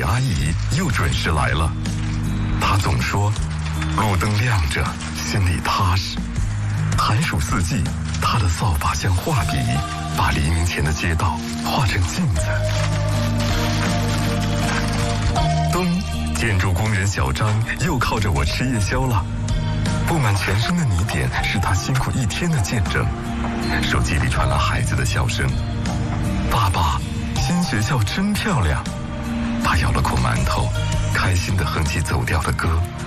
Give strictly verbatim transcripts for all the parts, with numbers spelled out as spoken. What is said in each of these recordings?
李阿姨又准时来了。她总说，路灯亮着，心里踏实。寒暑四季，她的扫把像画笔，把黎明前的街道画成镜子。冬，建筑工人小张又靠着我吃夜宵了。布满全身的泥点是他辛苦一天的见证。手机里传来孩子的笑声：“爸爸，新学校真漂亮。”他咬了口馒头，开心地哼起走调的歌。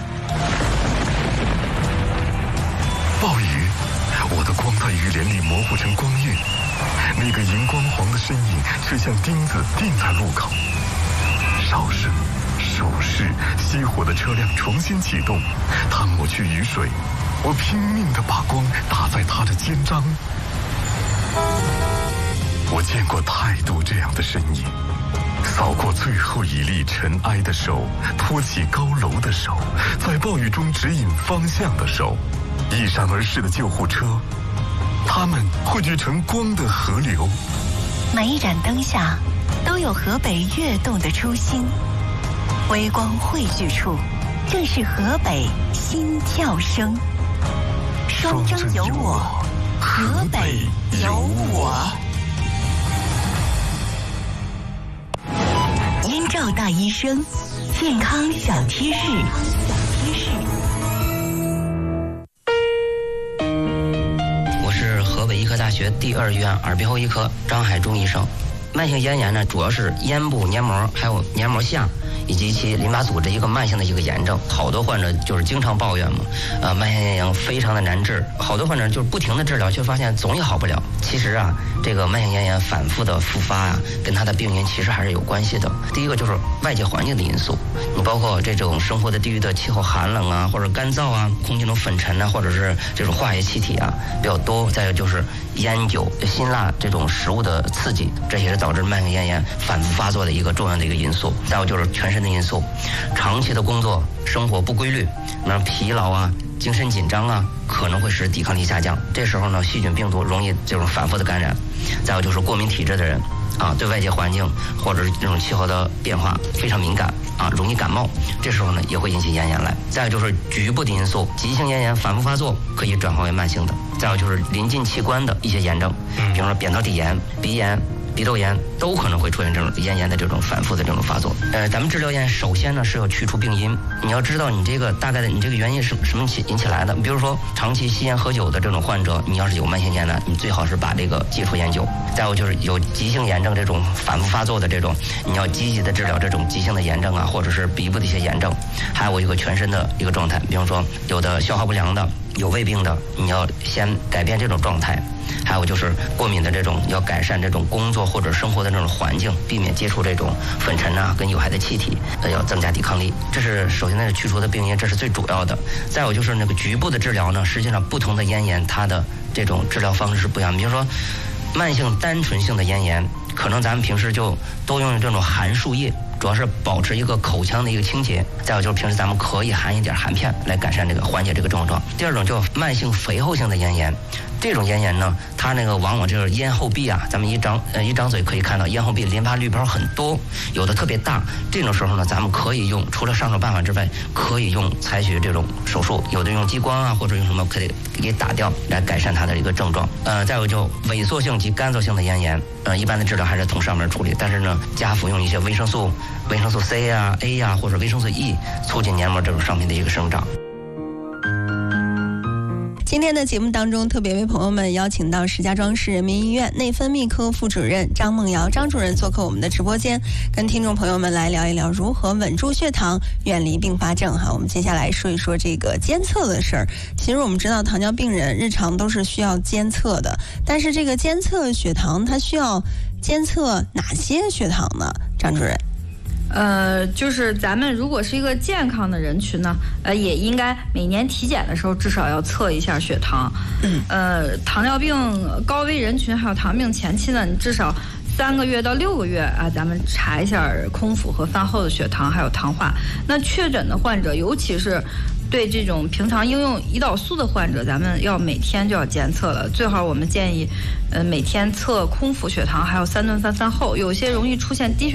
暴雨，我的光在雨帘里模糊成光晕，那个荧光黄的身影却像钉子钉在路口。哨声、手势，熄火的车辆重新启动，他抹去雨水，我拼命地把光打在他的肩章。我见过太多这样的身影，扫过最后一粒尘埃的手，托起高楼的手，在暴雨中指引方向的手，一闪而逝的救护车，它们汇聚成光的河流。 每一盏灯下都有河北跃动的初心，微光汇聚处正是河北心跳声。双征有我，河北有我。燕赵大医生，健康小贴士。 我是河北医科大学第二医院耳鼻喉医科张海忠医生。慢性咽炎呢，主要是咽部黏膜还有黏膜下以及其淋巴组织一个慢性的一个炎症。好多患者就是经常抱怨嘛，呃，慢性咽炎非常的难治，好多患者就是不停的治疗，却发现总也好不了。其实啊，这个慢性咽炎反复的复发啊，跟它的病因其实还是有关系的。第一个就是外界环境的因素，你包括这种生活的地域的气候寒冷啊，或者干燥啊，空气中粉尘啊，或者是这种化学气体啊比较多。再有就是烟酒、辛辣这种食物的刺激，这也是导致慢性咽炎反复发作的一个重要的一个因素。再有就是全身的因素，长期的工作生活不规律，那疲劳啊、精神紧张啊，可能会使抵抗力下降。这时候呢，细菌病毒容易这种反复的感染。再有就是过敏体质的人啊，对外界环境或者是这种气候的变化非常敏感啊，容易感冒，这时候呢也会引起咽炎来。再有就是局部的因素，急性咽炎反复发作可以转化为慢性的。再有就是临近器官的一些炎症，比如说扁桃体炎、鼻炎、鼻窦炎都可能会出现这种咽炎的这种反复的这种发作。呃，咱们治疗咽首先呢是要去除病因，你要知道你这个大概的你这个原因是什么起引起来的。比如说长期吸烟喝酒的这种患者，你要是有慢性咽呢，你最好是把这个戒除烟酒。再有就是有急性炎症这种反复发作的这种，你要积极的治疗这种急性的炎症啊，或者是鼻部的一些炎症。还有一个全身的一个状态，比方说有的消化不良的，有胃病的，你要先改变这种状态。还有就是过敏的这种，要改善这种工作或者生活的这种环境，避免接触这种粉尘啊跟有害的气体，呃，要增加抵抗力。这是首先那是去除的病因，这是最主要的。再有就是那个局部的治疗呢，实际上不同的咽炎它的这种治疗方式是不一样。比如说慢性单纯性的咽炎，可能咱们平时就都用这种含漱液，主要是保持一个口腔的一个清洁。再有就是平时咱们可以含一点含片来改善这个缓解这个症状。第二种叫慢性肥厚性的咽炎，这种咽炎呢，它那个往往就是咽后壁啊，咱们一张呃一张嘴可以看到咽后壁淋巴滤泡很多，有的特别大。这种时候呢，咱们可以用除了上手办法之外，可以用采取这种手术，有的用激光啊，或者用什么可以给打掉来改善它的一个症状。呃，再有就萎缩性及干燥性的咽炎，呃，一般的治疗还是从上面处理，但是呢，加服用一些维生素、维生素 C 啊、A 呀、啊，或者维生素 E， 促进黏膜这种上面的一个生长。 今天的节目当中，特别为朋友们邀请到石家庄市人民医院内分泌科副主任张梦瑶张主任做客我们的直播间，跟听众朋友们来聊一聊如何稳住血糖，远离并发症哈。我们接下来说一说这个监测的事儿。其实我们知道糖尿病人日常都是需要监测的，但是这个监测血糖，它需要监测哪些血糖呢？张主任。 呃，就是咱们如果是一个健康的人群呢，呃，也应该每年体检的时候至少要测一下血糖。嗯，呃，糖尿病高危人群还有糖尿病前期呢，你至少三个月到六个月啊，咱们查一下空腹和饭后的血糖还有糖化。那确诊的患者，尤其是对这种平常应用胰岛素的患者，咱们要每天就要监测了。最好我们建议，呃，每天测空腹血糖，还有三顿饭饭后，有些容易出现低血